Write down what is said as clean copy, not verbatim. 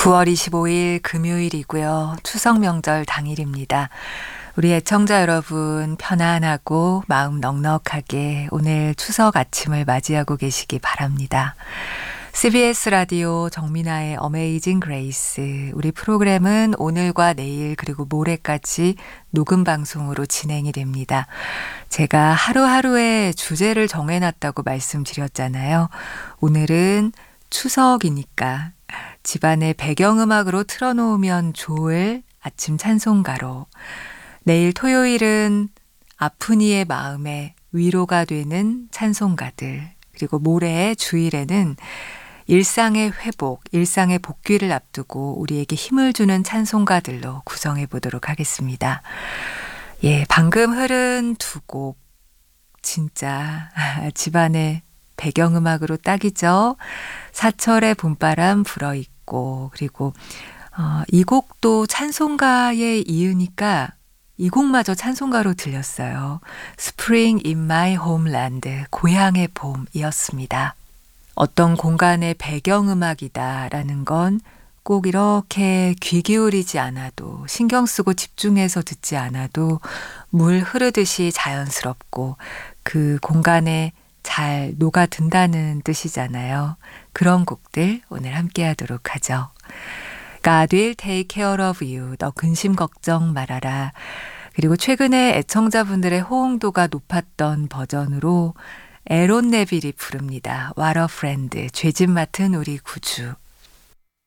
9월 25일 금요일이고요. 추석 명절 당일입니다. 우리 애청자 여러분 편안하고 마음 넉넉하게 오늘 추석 아침을 맞이하고 계시기 바랍니다. CBS 라디오 정민아의 어메이징 그레이스. 우리 프로그램은 오늘과 내일 그리고 모레까지 녹음 방송으로 진행이 됩니다. 제가 하루하루의 주제를 정해놨다고 말씀드렸잖아요. 오늘은 추석이니까 집안의 배경음악으로 틀어놓으면 좋을 아침 찬송가로, 내일 토요일은 아픈 이의 마음에 위로가 되는 찬송가들, 그리고 모레 주일에는 일상의 회복, 일상의 복귀를 앞두고 우리에게 힘을 주는 찬송가들로 구성해 보도록 하겠습니다. 방금 흐른 두 곡 진짜 집안의 배경음악으로 딱이죠. 사철의 봄바람 불어있고, 그리고 이 곡도 찬송가에 이으니까 이 곡마저 찬송가로 들렸어요. Spring in my homeland, 고향의 봄이었습니다. 어떤 공간의 배경음악이다라는 건 꼭 이렇게 귀 기울이지 않아도, 신경 쓰고 집중해서 듣지 않아도 물 흐르듯이 자연스럽고 그 공간에 잘 녹아든다는 뜻이잖아요. 그런 곡들 오늘 함께 하도록 하죠. God will take care of you. 너 근심 걱정 말아라. 그리고 최근에 애청자분들의 호응도가 높았던 버전으로 에론 네빌이 부릅니다. What a friend. 죄짐 맡은 우리 구주.